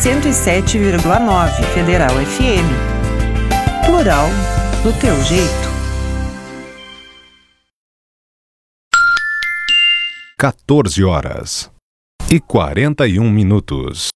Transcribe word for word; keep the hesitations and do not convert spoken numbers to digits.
cento e sete vírgula nove Federal F M. Plural do teu jeito. quatorze horas e quarenta e um minutos.